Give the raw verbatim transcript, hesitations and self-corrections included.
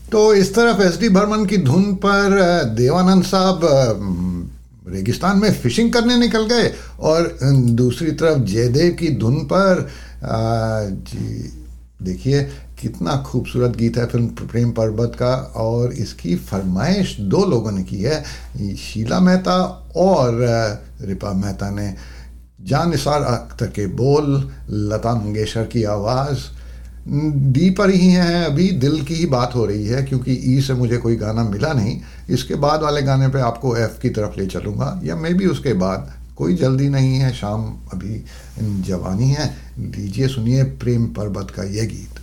तो इस तरफ एस डी बर्मन की धुन पर देवानंद साहब रेगिस्तान में फिशिंग करने निकल गए, और दूसरी तरफ जयदेव की धुन पर जी देखिए कितना खूबसूरत गीत है फिल्म प्रेम पर्वत का। और इसकी फरमाइश दो लोगों ने की है, शीला मेहता और रिपा मेहता ने। जान निसार अख्तर के बोल, लता मंगेशकर की आवाज़। डी पर ही हैं, अभी दिल की ही बात हो रही है क्योंकि ई से मुझे कोई गाना मिला नहीं। इसके बाद वाले गाने पे आपको एफ की तरफ ले चलूँगा, या मे बी उसके बाद, कोई जल्दी नहीं है, शाम अभी जवानी है। लीजिए सुनिए प्रेम पर्वत का ये गीत।